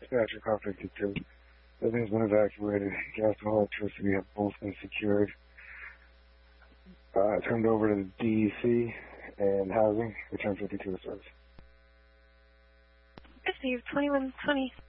Dispatcher, Car 52. Building's been evacuated. Gas and electricity have both been secured. Turned over to the DEC and housing. Return 52 to service. Receive 2120.